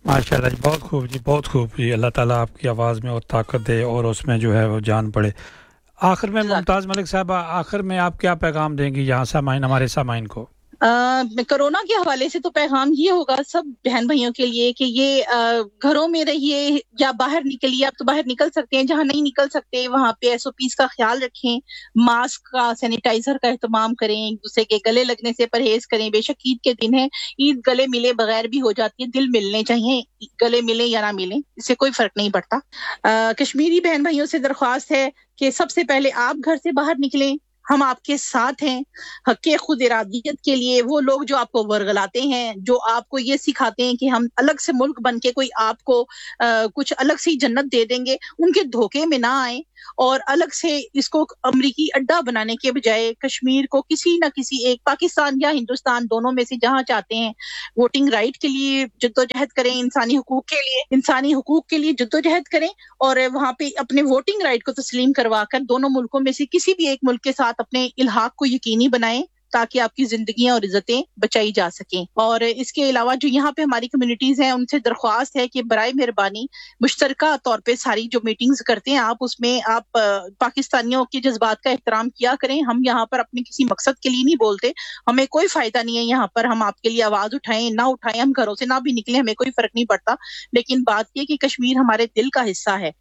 माशाल्लाह जी, बहुत खूब जी, बहुत खूब जी। अल्लाह ताला आपकी आवाज़ में और ताकत दे और उसमें जो है वो जान पड़े। आखिर में मुमताज़ मलिक साहबा, आखिर में आप क्या पैगाम देंगी यहाँ सामाइन हमारे सामाइन को? कोरोना के हवाले से तो पैगाम ये होगा सब बहन भाइयों के लिए कि ये घरों में रहिए या बाहर निकलिए। आप तो बाहर निकल सकते हैं, जहां नहीं निकल सकते वहां पे एसओपीज का ख्याल रखें, मास्क का, सैनिटाइजर का इस्तेमाल करें, एक दूसरे के गले लगने से परहेज करें। बेशक ईद के दिन है, ईद गले मिले बगैर भी हो जाती है, दिल मिलने चाहिए, गले मिले या ना मिले इससे कोई फर्क नहीं पड़ता। कश्मीरी बहन भाइयों से दरख्वास्त है कि सबसे पहले आप घर से बाहर निकलें, हम आपके साथ हैं। हक़ खुद इरादियत के लिए वो लोग जो आपको वर्गलाते हैं, जो आपको ये सिखाते हैं कि हम अलग से मुल्क बन के कोई आपको कुछ अलग सी जन्नत दे देंगे, उनके धोखे में ना आए और अलग से इसको अमरीकी अड्डा बनाने के बजाय कश्मीर को किसी न किसी एक, पाकिस्तान या हिंदुस्तान दोनों में से जहां चाहते हैं, वोटिंग राइट के लिए जद्दोजहद करें, इंसानी हुकूक के लिए जद्दोजहद करें और वहां पे अपने वोटिंग राइट को तस्लीम करवाकर दोनों मुल्कों में से किसी भी एक मुल्क के साथ अपने इल्हाक को यकीनी बनाएं ताकि आपकी जिंदगियां और इज्जतें बचाई जा सकें। और इसके अलावा जो यहाँ पे हमारी कम्युनिटीज हैं उनसे दरख्वास्त है कि बराए मेहरबानी मुश्तरका तौर पे सारी जो मीटिंग्स करते हैं आप उसमें आप पाकिस्तानियों के जज्बात का एहतराम किया करें। हम यहाँ पर अपने किसी मकसद के लिए नहीं बोलते, हमें कोई फायदा नहीं है यहाँ पर हम आपके लिए आवाज उठाएं ना उठाएं, हम घरों से ना भी निकले, हमें कोई फर्क नहीं पड़ता। लेकिन बात ये कि कश्मीर हमारे दिल का हिस्सा है,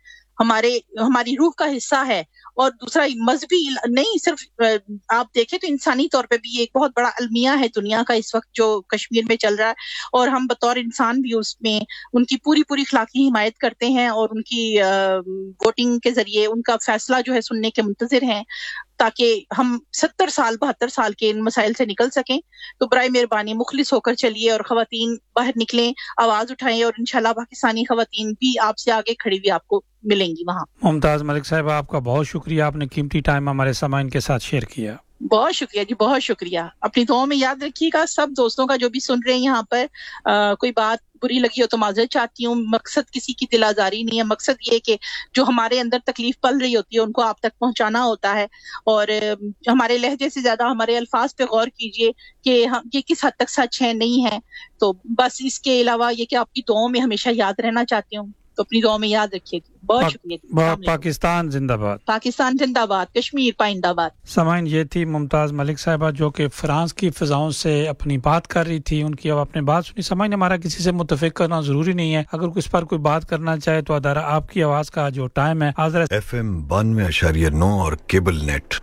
हमारी रूह का हिस्सा है और दूसरा मजहबी नहीं, सिर्फ आप देखें तो इंसानी तौर पे भी एक बहुत बड़ा अलमिया है दुनिया का इस वक्त जो कश्मीर में चल रहा है और हम बतौर इंसान भी उसमें उनकी पूरी अखलाकी हिमायत करते हैं और उनकी वोटिंग के जरिए उनका फैसला जो है सुनने के मुंतजिर हैं ताकि हम 70 साल 72 साल के इन मसाइल से निकल सकें। तो बराए मेहरबानी मुखलिस होकर चलिए और खवातीन बाहर निकलें, आवाज उठाएं और इंशाल्लाह पाकिस्तानी खवातीन भी आपसे आगे खड़ी हुई आपको मिलेंगी वहां। मुमताज़ मलिक साहब, आपका बहुत शुक्रिया, आपने कीमती टाइम हमारे सामाइन के साथ शेयर किया। बहुत शुक्रिया जी, बहुत शुक्रिया। अपनी दुआओं में याद रखिएगा सब दोस्तों का जो भी सुन रहे हैं यहाँ पर। कोई बात बुरी लगी हो तो माजरत चाहती हूँ, मकसद किसी की दिल आजारी नहीं है, मकसद ये कि जो हमारे अंदर तकलीफ पल रही होती है उनको आप तक पहुंचाना होता है। और हमारे लहजे से ज्यादा हमारे अल्फाज पे गौर कीजिए कि हम ये किस हद तक सच है नहीं है। तो बस इसके अलावा ये कि आपकी दुआओं में हमेशा याद रहना चाहती हूँ, तो अपनी दुआओं में याद रखिएगा। बहुत शुक्रिया। पाकिस्तान जिंदाबाद, पाकिस्तान जिंदाबाद, कश्मीर पाइंदाबाद। सामाइन, ये थी मुमताज़ मलिक साहिबा जो कि फ्रांस की फिजाओं से अपनी बात कर रही थी। उनकी अब आपने बात सुनी। सामाइन, हमारा किसी से मुत्तफिक करना जरूरी नहीं है, अगर इस पर कोई बात करना चाहे तो अदारा आपकी आवाज का जो टाइम है FM 92.9 और केबल नेट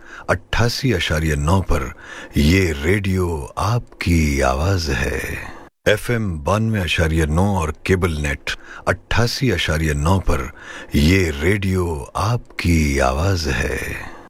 88.9 पर ये रेडियो आपकी आवाज है। FM 92.9 और केबल नेट 88.9 पर ये रेडियो आपकी आवाज है।